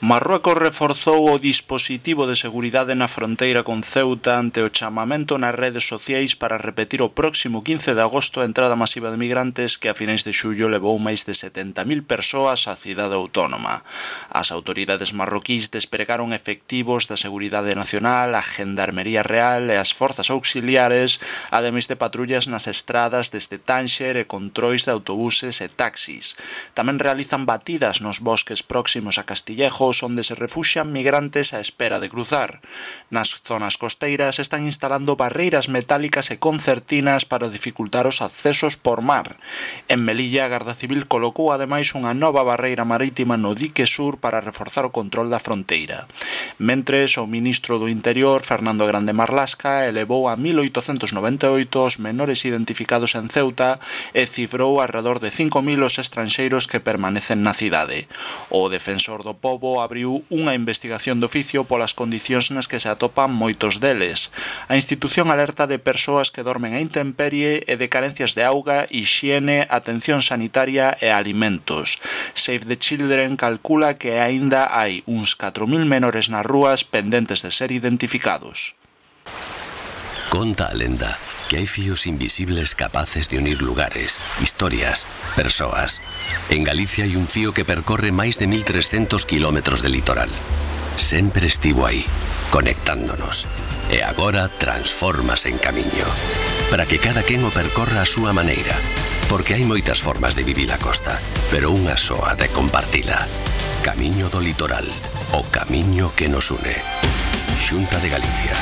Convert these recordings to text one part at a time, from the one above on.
Marruecos reforzou o dispositivo de seguridade na fronteira con Ceuta ante o chamamento nas redes sociais para repetir o próximo 15 de agosto a entrada masiva de migrantes que a finais de xullo levou máis de 70.000 persoas á cidade autónoma. As autoridades marroquís despregaron efectivos da Seguridade Nacional, a Gendarmería Real e as forzas auxiliares, ademais de patrullas nas estradas desde Tánxer e controis de autobuses e taxis. Tamén realizan batidas nos bosques próximos a Castillejos, onde se refuxian migrantes á espera de cruzar. Nas zonas costeiras están instalando barreiras metálicas e concertinas para dificultar os accesos por mar. En Melilla, a Garda Civil colocou ademais unha nova barreira marítima no dique sur para reforzar o control da fronteira. Mentres, o ministro do Interior, Fernando Grande Marlasca, elevou a 1.898 os menores identificados en Ceuta e cifrou alrededor de 5.000 os estranxeiros que permanecen na cidade. O defensor do pobo abriu unha investigación de oficio polas condicións nas que se atopan moitos deles. A institución alerta de persoas que dormen a intemperie e de carencias de auga, hixiene, atención sanitaria e alimentos. Save the Children calcula que aínda hai uns 4.000 menores nas rúas pendentes de ser identificados. Conta a lenda que hai fíos invisibles capaces de unir lugares, historias, persoas. En Galicia hai un fío que percorre máis de 1.300 kilómetros de litoral. Sempre estivo aí, conectándonos. E agora transfórmase en camiño. Para que cada quen o percorra a súa maneira. Porque hai moitas formas de vivir a costa, pero unha soa de compartila. Camiño do litoral, o camiño que nos une. Xunta de Galicia.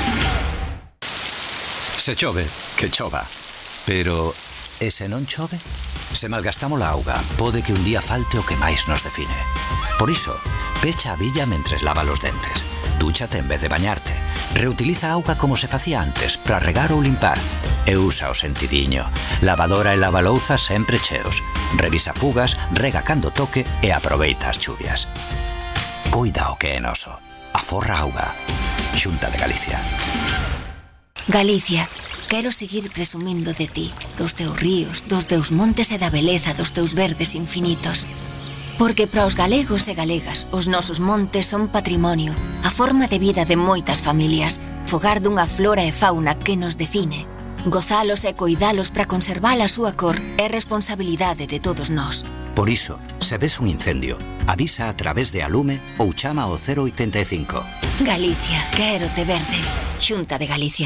Se chove, que chova. Pero, e se non chove? Se malgastamos a auga, pode que un día falte o que máis nos define. Por iso, pecha a billa mentres lava os dentes. Dúchate en vez de bañarte. Reutiliza a auga como se facía antes, para regar ou limpar. E usa o sentidiño. Lavadora e lavalouza sempre cheos. Revisa fugas, rega cando toque e aproveita as chuvias. Coida o que é noso. Aforra auga. Xunta de Galicia. Galicia, quero seguir presumindo de ti, dos teus ríos, dos teus montes e da beleza dos teus verdes infinitos. Porque para os galegos e galegas, os nosos montes son patrimonio, a forma de vida de moitas familias, fogar dunha flora e fauna que nos define. Gozalos e coidalos para conservar a súa cor é responsabilidade de todos nós. Por iso, se ves un incendio, avisa a través de Alume ou chama ao 085. Galicia, quero te verde. Xunta de Galicia.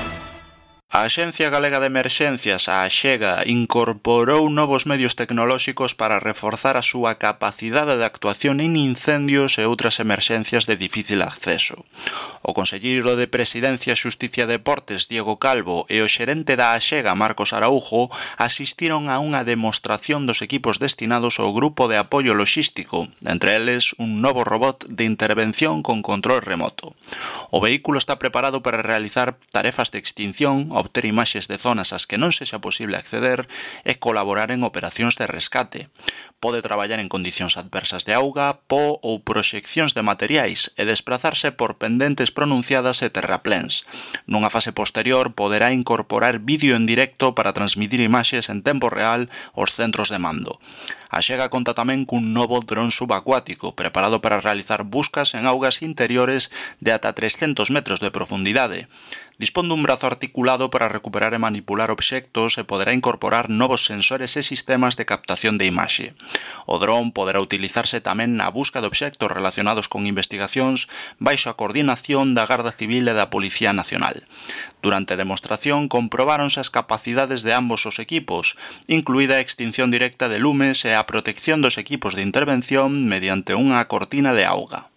A Axencia Galega de Emerxencias, a AXEGA, incorporou novos medios tecnolóxicos para reforzar a súa capacidade de actuación en incendios e outras emerxencias de difícil acceso. O conselleiro de Presidencia, Xusticia e Deportes, Diego Calvo, e o xerente da AXEGA, Marcos Araújo, asistiron a unha demostración dos equipos destinados ao grupo de apoio loxístico, entre eles un novo robot de intervención con control remoto. O vehículo está preparado para realizar tarefas de extinción, obter imaxes de zonas ás que non sexa posible acceder e colaborar en operacións de rescate. Pode traballar en condicións adversas de auga, po ou proxeccións de materiais e desplazarse por pendentes pronunciadas e terrapléns. Nunha fase posterior poderá incorporar vídeo en directo para transmitir imaxes en tempo real aos centros de mando. A Xega conta tamén cun novo dron subacuático preparado para realizar buscas en augas interiores de ata 300 metros de profundidade. Dispón dun brazo articulado para recuperar e manipular obxectos e poderá incorporar novos sensores e sistemas de captación de imaxe. O dron poderá utilizarse tamén na busca de obxectos relacionados con investigacións baixo a coordinación da Garda Civil e da Policía Nacional. Durante a demostración comprobáronse as capacidades de ambos os equipos, incluída a extinción directa de lumes e a protección dos equipos de intervención mediante unha cortina de auga.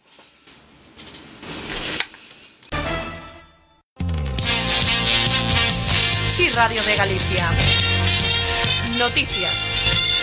Sí, Radio de Galicia. Noticias.